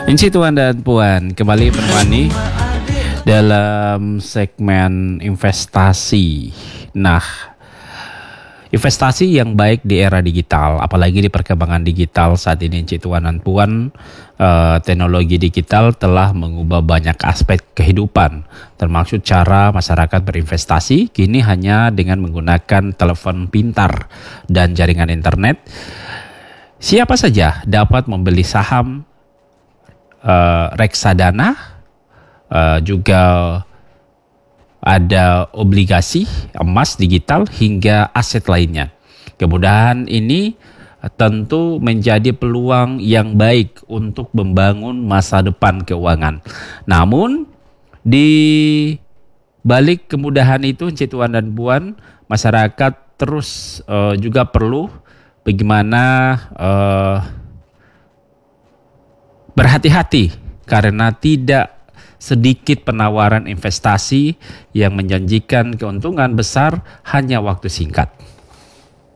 Inci Tuan dan Puan, kembali menemani dalam segmen investasi. Nah, investasi yang baik di era digital, apalagi di perkembangan digital saat ini, Inci Tuan dan Puan, teknologi digital telah mengubah banyak aspek kehidupan, termasuk cara masyarakat berinvestasi. Kini hanya dengan menggunakan telepon pintar dan jaringan internet, siapa saja dapat membeli saham, reksadana, juga ada obligasi, emas digital, hingga aset lainnya. Kemudahan ini tentu menjadi peluang yang baik untuk membangun masa depan keuangan. Namun di balik kemudahan itu, Tuan dan Puan, masyarakat terus juga perlu bagaimana berhati-hati karena tidak sedikit penawaran investasi yang menjanjikan keuntungan besar hanya waktu singkat.